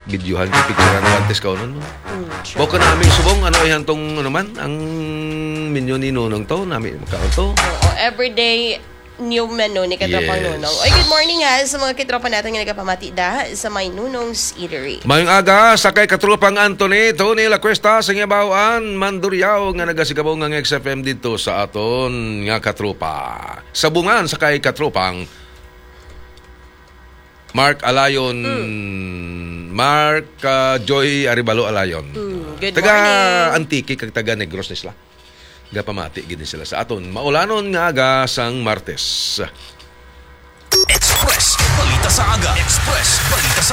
videohan ko picturean ng antes ka nun. Sure. Boko na aming subong, ano yan tong, ano man, ang menu ni Nunong to, namin makaon to. Oo, everyday new menu ni Katropang Yes. Nunong. Oy, good morning ha sa mga katropa natin nga nagapamati da sa may Nunong's Eatery. Mayong aga sa kay katropang Anthony, Tony La Cuesta, sa Ngabawaan, Mandurriao, nga nagasigabaw ng XFM dito sa aton nga katropa. Sabungan sa kay katropang Mark Alayon, Mark Joy Aribalo Alayon. Good Taga morning. Antique, kag taga Negros nisla. Gapamati gini sila sa aton. Maulanon nga aga sang Martes. Express Balita sa Aga. Express Balita sa